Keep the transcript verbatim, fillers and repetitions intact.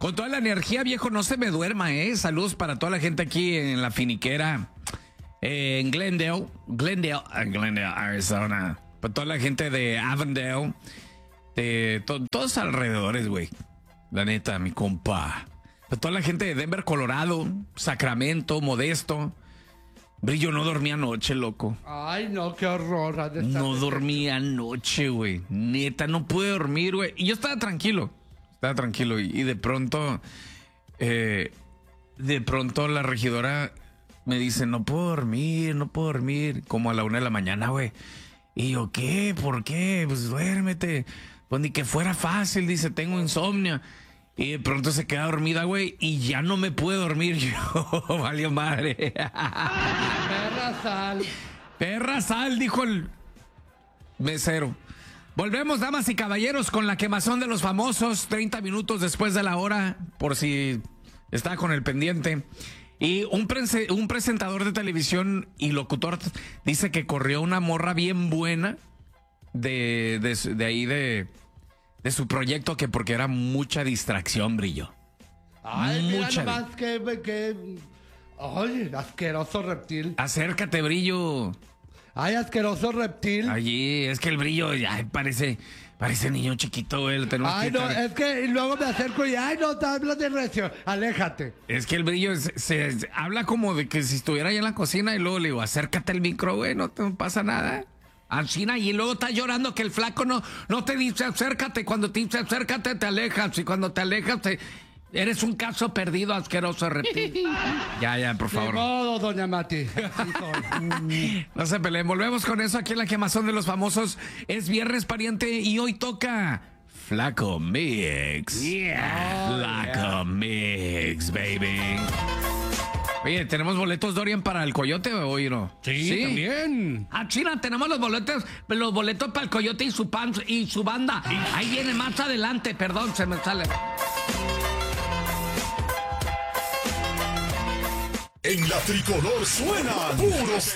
Con toda la energía, viejo, no se me duerma, ¿eh? Saludos para toda la gente aquí en la finiquera, eh, en Glendale, Glendale, Glendale, Arizona. Para toda la gente de Avondale, de to todos alrededores, güey. La neta, mi compa. Para toda la gente de Denver, Colorado, Sacramento, Modesto. Brillo, no dormía anoche, loco. Ay, no, qué horror. No dormía anoche, güey. Neta, no pude dormir, güey. Y yo estaba tranquilo. Estaba tranquilo. Y, y de pronto, eh, de pronto la regidora me dice, no puedo dormir, no puedo dormir. Como a la una de la mañana, güey. Y yo, ¿qué? ¿Por qué? Pues duérmete. Pues ni que fuera fácil, dice, tengo insomnio. Y de pronto se queda dormida, güey, y ya no me pude dormir. Yo, valió madre. Perra sal. Perra sal, dijo el mesero. Volvemos, damas y caballeros, con la quemazón de los famosos, treinta minutos después de la hora, por si está con el pendiente. Y un, pre un presentador de televisión y locutor dice que corrió una morra bien buena de, de, de ahí de... de su proyecto, que porque era mucha distracción, Brillo. Ay, mucha mira nomás que, que... Ay, asqueroso reptil. Acércate, Brillo. Ay, asqueroso reptil. Allí, es que el Brillo ya parece... Parece niño chiquito, güey. Ay, no, es que luego me acerco y... Ay, no, te hablas de recio. Aléjate. Es que el Brillo se, se, se habla como de que si estuviera ahí en la cocina y luego le digo, acércate al micro, güey, no te pasa nada. Alcina, y luego está llorando que el flaco no, no te dice acércate. Cuando te dice acércate, te alejas. Y cuando te alejas, te, eres un caso perdido, asqueroso reptil. Ya, ya, por favor. De modo, doña Mati. No se peleen. Volvemos con eso aquí en la quemazón de los famosos. Es viernes, pariente, y hoy toca Flaco Mix. Yeah. Flaco Oh, yeah. Mix, baby. Oye, ¿tenemos boletos, Dorian, para el Coyote o hoy no? Sí, ¿Sí? también. Ah, China, tenemos los boletos, los boletos para el Coyote y su pan y su banda. Ahí viene más adelante, perdón, se me sale. En la tricolor suenan puros